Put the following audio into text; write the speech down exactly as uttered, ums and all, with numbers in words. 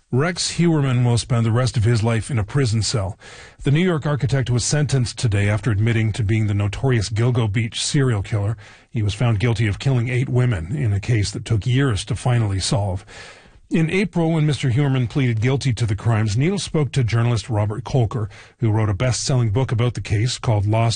Rex Heuermann will spend the rest of his life in a prison cell. The New York architect was sentenced today after admitting to being the notorious Gilgo Beach serial killer. He was found guilty of killing eight women in a case that took years to finally solve. In April, when Mister Heuermann pleaded guilty to the crimes, Needle spoke to journalist Robert Kolker, who wrote a best-selling book about the case called Lost